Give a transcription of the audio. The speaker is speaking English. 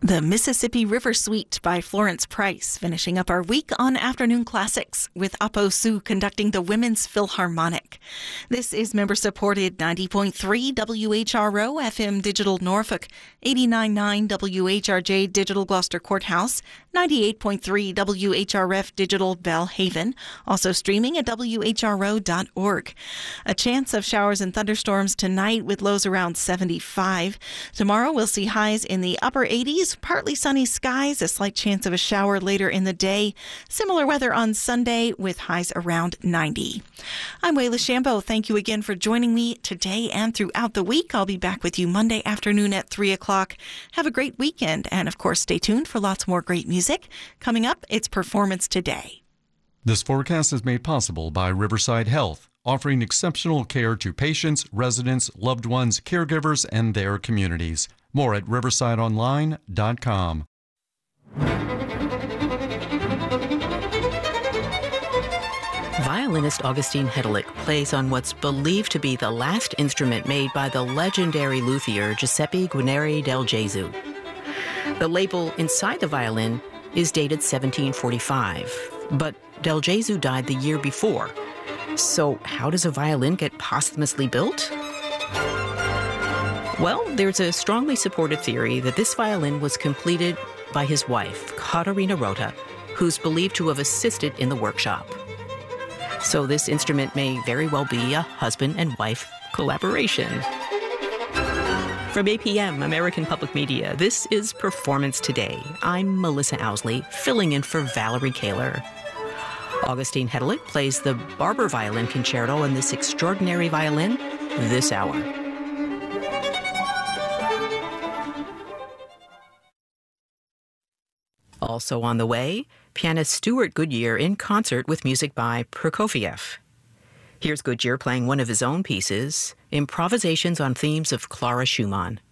The Mississippi River Suite by Florence Price, finishing up our week on Afternoon Classics with Apo Sue conducting the Women's Philharmonic. This is member-supported 90.3 WHRO FM Digital Norfolk, 89.9 WHRJ Digital Gloucester Courthouse, 98.3 WHRF Digital Belhaven, also streaming at WHRO.org. A chance of showers and thunderstorms tonight with lows around 75. Tomorrow we'll see highs in the upper 80s, partly sunny skies, a slight chance of a shower later in the day. Similar weather on Sunday with highs around 90. I'm Wayla Shambo. Thank you again for joining me today and throughout the week. I'll be back with you Monday afternoon at 3 o'clock. Have a great weekend. And of course, stay tuned for lots more great music. Coming up, it's Performance Today. This forecast is made possible by Riverside Health, offering exceptional care to patients, residents, loved ones, caregivers, and their communities. More at riversideonline.com. Violinist Augustine Hedelick plays on what's believed to be the last instrument made by the legendary luthier Giuseppe Guarneri del Gesù. The label inside the violin is dated 1745, but del Gesù died the year before. So how does a violin get posthumously built? Well, there's a strongly supported theory that this violin was completed by his wife, Caterina Rota, who's believed to have assisted in the workshop. So this instrument may very well be a husband and wife collaboration. From APM, American Public Media, this is Performance Today. I'm Melissa Owsley, filling in for Valerie Kaler. Augustine Hedelick plays the Barber Violin Concerto in this extraordinary violin this hour. Also on the way, pianist Stuart Goodyear in concert with music by Prokofiev. Here's Goodyear playing one of his own pieces, Improvisations on Themes of Clara Schumann.